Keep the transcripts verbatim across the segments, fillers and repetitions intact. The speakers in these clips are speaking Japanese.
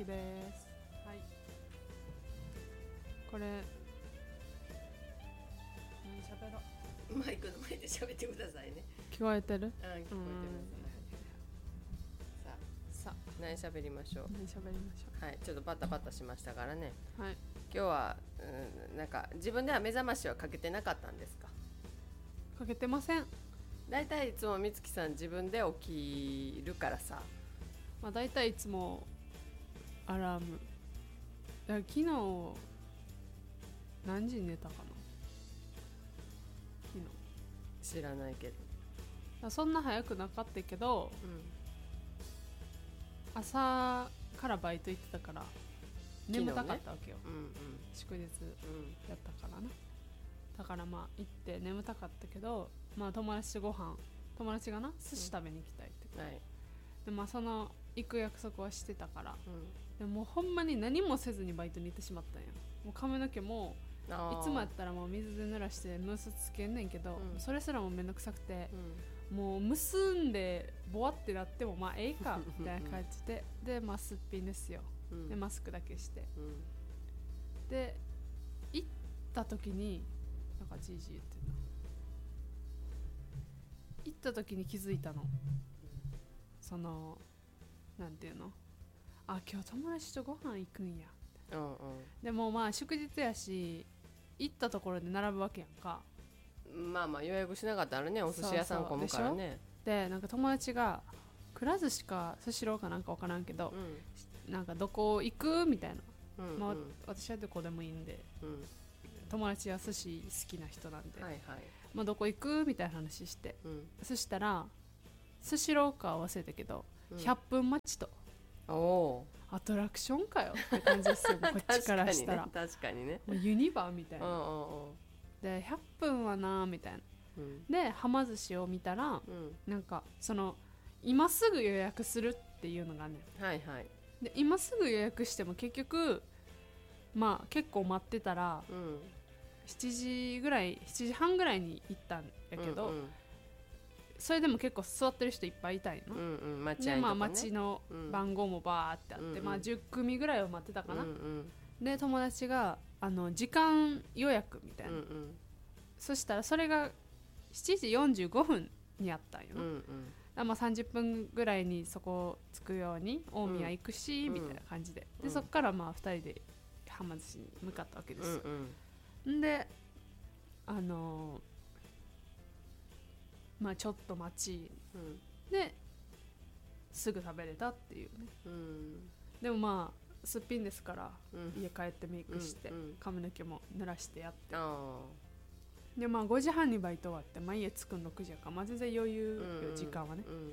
きです。はい。これ何喋ろう。マイクの前で喋ってくださいね。 聞こえてる？ うん、聞こえてます。さあ、さあ何喋りましょう。 何喋りましょう。はい、ちょっとバタバタしましたからね。 はい。 今日は、うん、なんか自分では目覚ましはかけてなかったんですか？ かけてません。 だいたいいつもみつきさん自分で起きるからさ。 まあだいたいいつもアラーム。だから昨日何時に寝たかな。昨日知らないけど。 そんな早くなかったけど、 うん、 朝からバイト行ってたから眠たかったわけよ、 ね、うんうん、 祝日やったからな、うん、だからまあ行って眠たかったけど、まあ友達とご飯友達がな寿司食べに行きたいって、うん、はい、でまあその行く約束はしてたから、うん、でもほんまに何もせずにバイトに行ってしまったんや。もう髪の毛もいつもやったらもう水で濡らしてムースつけんねんけど、うん、それすらもめんどくさくて、うん、もう結んでボワってなってもまあええかみたいな感じででまあすっぴんですよ、うん、でマスクだけして、うん、で行った時になんかじいじ言ってた。行った時に気づいたの。そのなんていうの、あ今日友達とご飯行くんや、うんうん、でもまあ祝日やし行ったところで並ぶわけやんか。 まあまあ予約しなかったらね、お寿司屋さん混むからね。 でなんか友達がくら寿司かスシローかなんか分からんけど、うん、なんかどこ行くみたいな、うんうん、まあ、私はどこでもいいんで、うん、友達は寿司好きな人なんで、はいはい、まあ、どこ行くみたいな話して、うん、そしたらスシローか忘れたけど、うん、ひゃっぷん待ちと、おアトラクションかよって感じですよこっちからしたら確かにね、 もうユニバーみたいな、おうでひゃっぷんはなみたいな、うん、ではま寿司を見たら、うん、なんかその今すぐ予約するっていうのがね、はいはい、で今すぐ予約しても結局まあ結構待ってたら、うん、しちじぐらいしちじはんぐらいに行ったんやけど、うんうん、それでも結構座ってる人いっぱいいたいの、うんうん、待合とかね、でまあ待ちの番号もバーってあって、うんうん、まあじゅっくみぐらいを待ってたかな、うんうん、で友達があの時間予約みたいな、うんうん、そしたらそれがしちじよんじゅうごふんにあったんよ、うんうん、だまあさんじゅっぷんぐらいにそこ着くように大宮行くし、うん、みたいな感じで、でそっからまあふたりではま寿司に向かったわけですよ、うんうん、であのーまあ、ちょっと待ち、うん、ですぐ食べれたっていうね、うん、でもまあすっぴんですから、うん、家帰ってメイクして、うん、髪の毛も濡らしてやって、うん、でまあごじはんにバイト終わって、まあ、家着くのろくじやから、まあ、全然余裕よ、うん、時間はね、うん、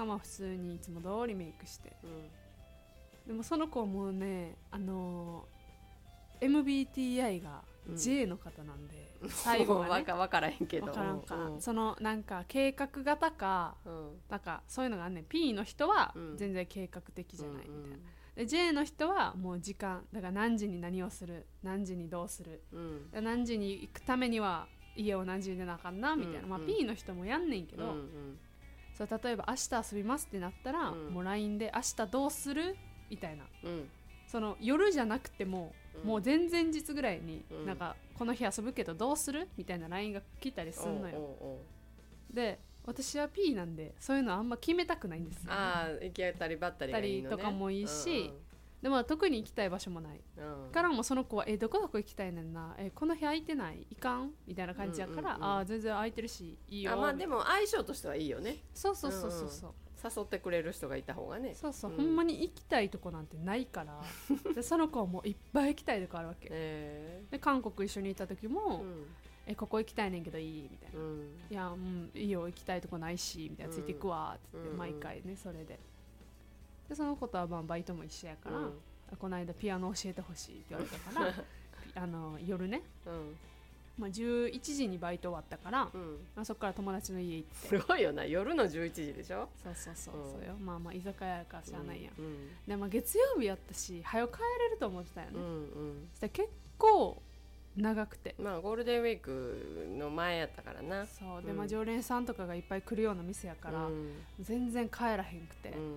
まあ普通にいつも通りメイクして、うん、でもその子もねあのー、エムビーティーアイ がジェー の方なんで、うん、最後はね分からへんけど分からんか、うん、そのなんか計画型か、うん、なんかそういうのがあんねん。 P の人は全然計画的じゃないみたいな、うん、で ジェー の人はもう時間だから何時に何をする何時にどうする、うん、何時に行くためには家を何時に出なあかんなみたいな、うん、まあ、P の人もやんねんけど、うんうん、そう例えば明日遊びますってなったら、うん、もう ライン で明日どうするみたいな、うん、その夜じゃなくても、うん、もう前々日ぐらいに、うん、なんかこの日遊ぶけどどうするみたいな ライン が来たりすんのよ。おうおうおうで私は P なんでそういうのあんま決めたくないんですよ、ね、ああ行き当たりばったりがいいのね、 とかもいいし、うんうん、でも特に行きたい場所もない、うん、からもその子はえどこどこ行きたいねんな、えこの日空いてないいかんみたいな感じやから、うんうんうん、あ全然空いてるしいいよ、 あ、まあ、でも相性としてはいいよね。 そうそうそうそうそう、うんうん、誘ってくれる人がいた方がね。 そうそう、うん、ほんまに行きたいとこなんてないからでその子はもういっぱい行きたいとこあるわけ、えー、で韓国一緒に行った時も、うん、えここ行きたいねんけどいいみたいな、うん、いや、うん、いいよ行きたいとこないしみたいな、ついていくわって言って、うん、毎回ねそれででその子とはまあバイトも一緒やから、うん、この間ピアノ教えてほしいって言われたからあの夜ね、うんまあ、じゅういちじにバイト終わったから、うんまあ、そこから友達の家行って。 すごいよな、夜のじゅういちじでしょ。 そうそうそうそうよ、うん、まあまあ居酒屋やからしゃあないやん、うんうん、でまあ、月曜日やったし早く帰れると思ってたよね、うんうん、そしたら結構長くて、 まあゴールデンウィークの前やったからな。 そうで、まあ、常連さんとかがいっぱい来るような店やから、うん、全然帰らへんくて、うん、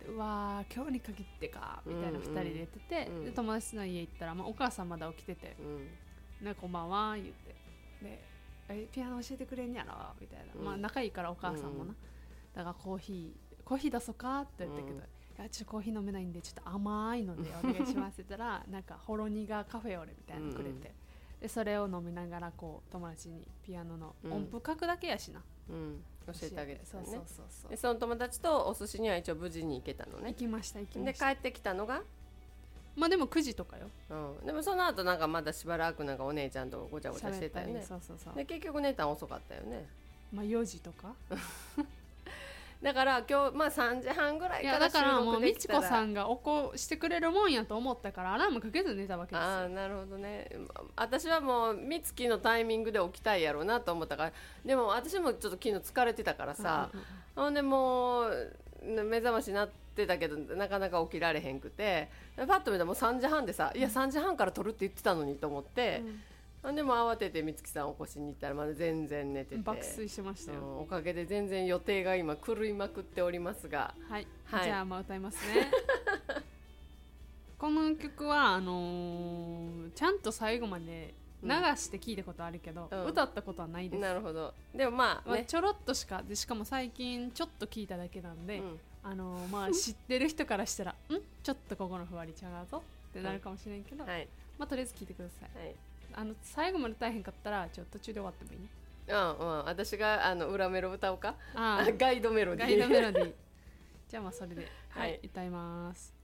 うわー今日に限ってかみたいなふたりで言ってて、 うんうん、 で友達の家行ったら、まあ、お母さんまだ起きてて、うん、ねこんばんは言ってでえピアノ教えてくれんやろみたいな、うん、まあ仲いいからお母さんもな、うん、だからコーヒーコーヒー出そうかって言ったけど、うん、いやちょっとコーヒー飲めないんでちょっと甘いのでお願いしますって言ったらなんかほろ苦カフェオレみたいなのくれて、うん、でそれを飲みながらこう友達にピアノの音符書くだけやしな、 うん、教えてあげてたね。 そうそうそうそう。 でその友達とお寿司には一応無事に行けたのね。 行きました行きました。 で帰ってきたのがまあでもくじとかよ、 うん、でもその後なんかまだしばらくなんかお姉ちゃんとごちゃごちゃしてたよね。 そうそうそう。 で結局姉ちゃん遅かったよね。 まあよじとかだから今日まあさんじはんぐらいから収録できたら、いやだからもうみちこさんが起こしてくれるもんやと思ったからアラームかけず寝たわけですよ。 ああなるほどね。私はもうみつきのタイミングで起きたいやろうなと思ったから、でも私もちょっと昨日疲れてたからさ、うんうんうん、ほんでもう目覚ましなってたけどなかなか起きられへんくて、パッと見たらもうさんじはんでさ、いやさんじはんから撮るって言ってたのにと思って、うん、でも慌てて美月さん起こしに行ったらまだ全然寝てて爆睡してましたよ、 うん、おかげで全然予定が今狂いまくっておりますが、 はい、はい、じゃあまあ歌いますねこの曲はあのー、ちゃんと最後まで流して聞いたことあるけど、うん、歌ったことはないです。 なるほど。でもまあ、ね、 ちょろっとしかで、しかも最近ちょっと聞いただけなんで、うん、あのー、まあ知ってる人からしたらんちょっとここのふわりちゃうぞってなるかもしれんけど、はい、まあとりあえず聞いてください、はい、あの最後まで大変かったらちょっと途中で終わってもいいね。 うんうん、私があの裏メロ歌おうか。あガイドメロディーガイドメロディーじゃあまあそれではい、はい、歌います。